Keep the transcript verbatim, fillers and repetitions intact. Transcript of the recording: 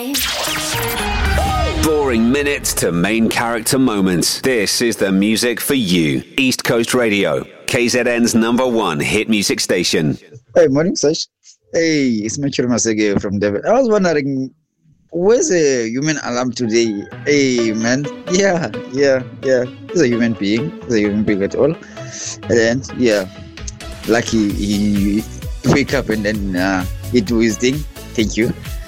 Boring minutes to main character moments. This is the music for you. East Coast Radio, K Z N's number one hit music station. Hey, morning, Sash. Hey, it's Mitchell Masege from Devon. I was wondering, where's a human alarm today? Hey, man. Yeah, yeah, yeah. He's a human being. He's a human being at all. And then, yeah, lucky he wake up and then uh, he do his thing. Thank you.